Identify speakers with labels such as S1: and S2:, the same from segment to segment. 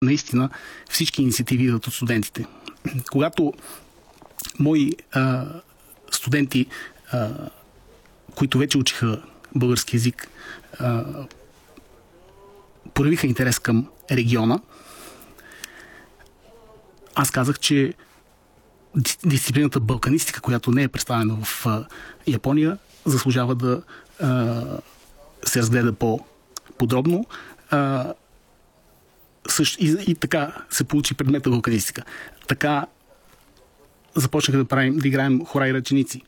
S1: наистина всички инициативи идват от студентите. Когато мои студенти, които вече учиха български език, проявиха интерес към региона, аз казах, че дисциплината балканистика, която не е представена в Япония, заслужава да се разгледа по-подробно. И така се получи предмета балканистика. Така започнаха да играем хора и ръченици.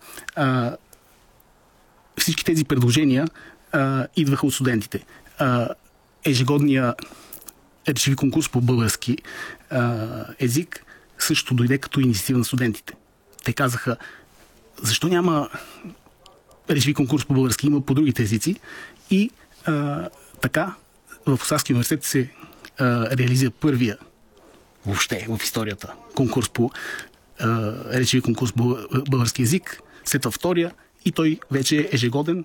S1: Всички тези предложения идваха от студентите. Ежегодния речеви конкурс по български език също дойде като инициатива на студентите. Те казаха, защо няма речеви конкурс по български, има по другите езици. И така в Московския университет се реализира първия въобще в историята конкурс по речеви конкурс по български език, след това втория и той вече е ежегоден.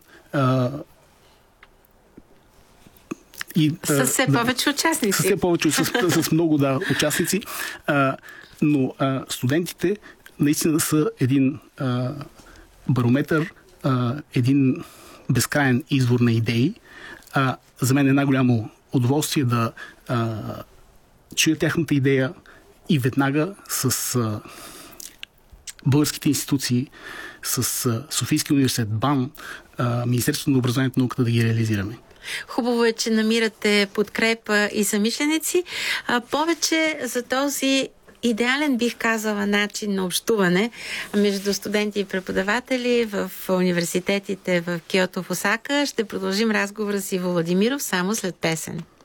S2: С все повече участници.
S1: С все повече, с много участници. Но студентите наистина са един барометър, един безкрайен извор на идеи. За мен е най-голямо удоволствие да чуя тяхната идея и веднага с българските институции, с Софийския университет, БАН, Министерството на образованието и науката да ги реализираме.
S2: Хубаво е, че намирате подкрепа и самишленици. Повече за този идеален, бих казала, начин на общуване между студенти и преподаватели в университетите в Киото, в Осака ще продължим разговора с Иво Владимиров само след песен.